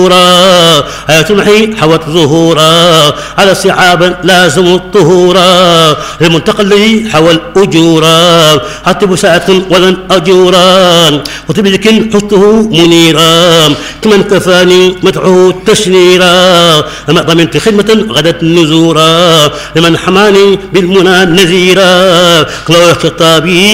حياة المحي حوت ظهورا على صعابا لازموا الطهورا المنتقى الذي حوى الأجورا حتى بساعة ولن أجورا وتبذك حطه منيرا كمن كفاني مدعو تشنيرا لما ضمنت خدمة غدت نزورا لمن حماني بالمنى نذيرا قلوة خطابي